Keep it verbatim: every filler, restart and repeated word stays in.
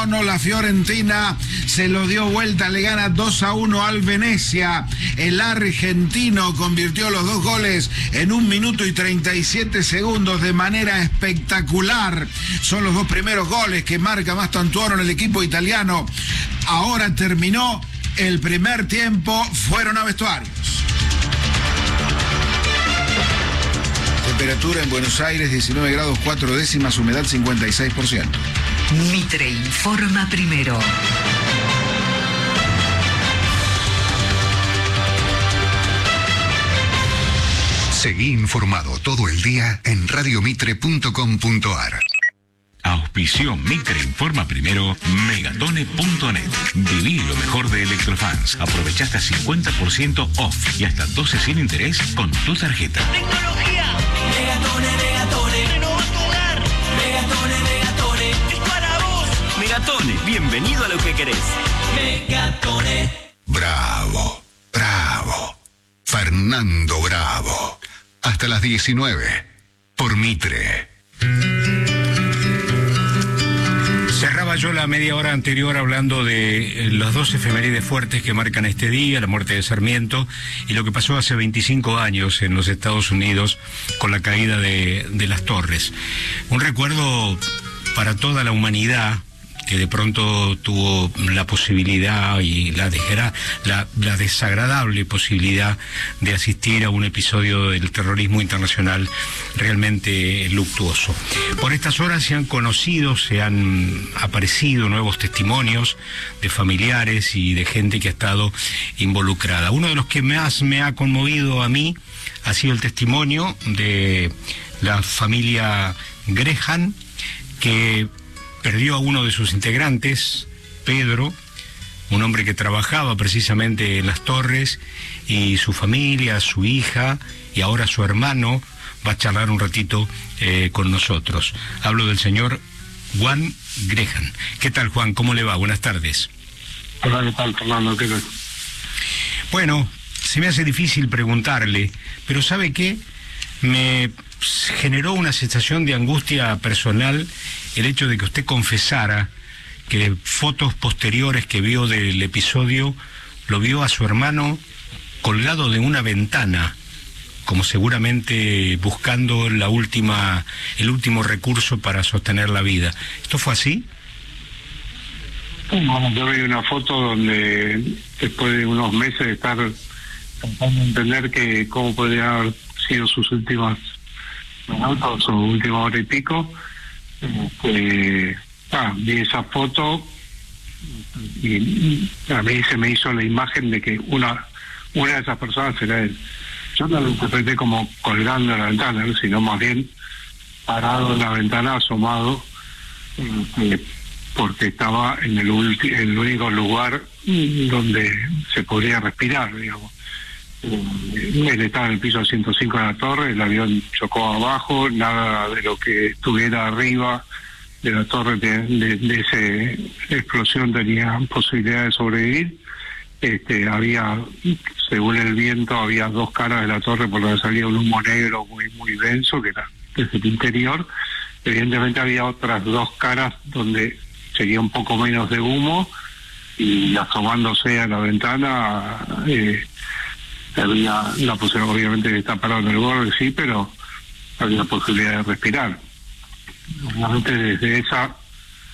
No, la Fiorentina se lo dio vuelta, le gana dos a uno al Venecia. El argentino convirtió los dos goles en un minuto y treinta y siete segundos de manera espectacular. Son los dos primeros goles que marca Mastantuono en el equipo italiano. Ahora terminó el primer tiempo, fueron a vestuarios. Temperatura en Buenos Aires diecinueve grados cuatro décimas, humedad cincuenta y seis por ciento. Mitre informa primero. Seguí informado todo el día en radio mitre punto com punto a r. Auspició Mitre Informa Primero, Megatone punto net. Viví lo mejor de Electrofans. Aprovecha hasta cincuenta por ciento off y hasta doce sin interés con tu tarjeta. Tecnología. Megatone, Megatone. Renova tu hogar. Megatone, Megatone. Es para vos. Megatone, bienvenido a lo que querés. Megatone. Bravo, bravo. Fernando Bravo. Hasta las diecinueve. Por Mitre. Cerraba yo la media hora anterior hablando de las dos efemérides fuertes que marcan este día, la muerte de Sarmiento y lo que pasó hace veinticinco años en los Estados Unidos con la caída de, de las torres. Un recuerdo para toda la humanidad que de pronto tuvo la posibilidad y la, dejera, la, la desagradable posibilidad de asistir a un episodio del terrorismo internacional realmente luctuoso. Por estas horas se han conocido, se han aparecido nuevos testimonios de familiares y de gente que ha estado involucrada. Uno de los que más me ha conmovido a mí ha sido el testimonio de la familia Gresham, que perdió a uno de sus integrantes, Pedro, un hombre que trabajaba precisamente en las torres, y su familia, su hija y ahora su hermano va a charlar un ratito eh, con nosotros. Hablo del señor Juan Gresham. ¿Qué tal, Juan? ¿Cómo le va? Buenas tardes. Hola, ¿qué tal, Fernando? ¿Qué tal? Bueno, se me hace difícil preguntarle, pero ¿sabe qué? Me generó una sensación de angustia personal el hecho de que usted confesara que fotos posteriores que vio del episodio lo vio a su hermano colgado de una ventana, como seguramente buscando la última, el último recurso para sostener la vida. ¿Esto fue así? Bueno, yo vi una foto donde después de unos meses de estar tratando de entender que cómo podría haber sido sus últimas minutos, su última hora y pico, eh, ah, vi esa foto y a mí se me hizo la imagen de que una una de esas personas era él. Yo no lo interpreté como colgando en la ventana, sino más bien parado en la ventana, asomado, eh, porque estaba en el, ulti- el único lugar donde se podría respirar, digamos. Él estaba en el piso ciento cinco de la torre, el avión chocó abajo, nada de lo que estuviera arriba de la torre de, de, de esa explosión tenía posibilidad de sobrevivir. Este, había, según el viento, había dos caras de la torre por donde salía un humo negro muy muy denso, que era desde el interior. Evidentemente había otras dos caras donde seguía un poco menos de humo, y asomándose a la ventana eh, había la posibilidad, obviamente, de estar parado en el borde, sí, pero había la posibilidad de respirar. Obviamente desde esa